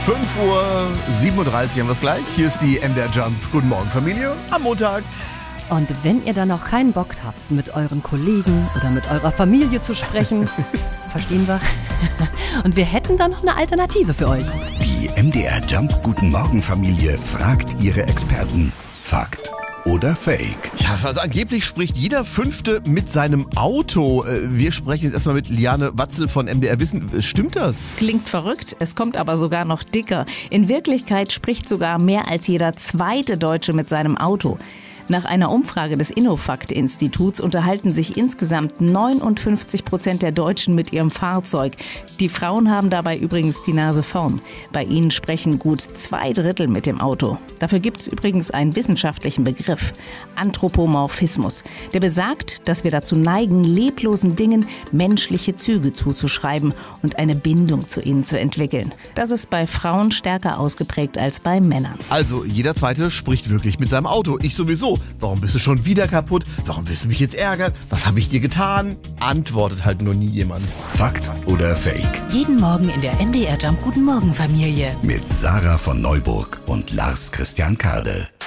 5:37 haben wir es gleich. Hier ist die MDR Jump. Guten Morgen, Familie. Am Montag. Und wenn ihr dann noch keinen Bock habt, mit euren Kollegen oder mit eurer Familie zu sprechen, verstehen wir. Und wir hätten da noch eine Alternative für euch. Die MDR Jump Guten Morgen Familie fragt ihre Experten. Fakt oder Fake? Ja, also angeblich spricht jeder Fünfte mit seinem Auto. Wir sprechen jetzt erstmal mit Liane Watzel von MDR Wissen. Stimmt das? Klingt verrückt, es kommt aber sogar noch dicker. In Wirklichkeit spricht sogar mehr als jeder zweite Deutsche mit seinem Auto. Nach einer Umfrage des Innofakt-Instituts unterhalten sich insgesamt 59% der Deutschen mit ihrem Fahrzeug. Die Frauen haben dabei übrigens die Nase vorn. Bei ihnen sprechen gut 2/3 mit dem Auto. Dafür gibt es übrigens einen wissenschaftlichen Begriff: Anthropomorphismus. Der besagt, dass wir dazu neigen, leblosen Dingen menschliche Züge zuzuschreiben und eine Bindung zu ihnen zu entwickeln. Das ist bei Frauen stärker ausgeprägt als bei Männern. Also, jeder Zweite spricht wirklich mit seinem Auto. Ich sowieso. Warum bist du schon wieder kaputt? Warum willst du mich jetzt ärgern? Was habe ich dir getan? Antwortet halt nur nie jemand. Fakt oder Fake? Jeden Morgen in der MDR Jump Guten Morgen Familie. Mit Sarah von Neuburg und Lars Christian Kade.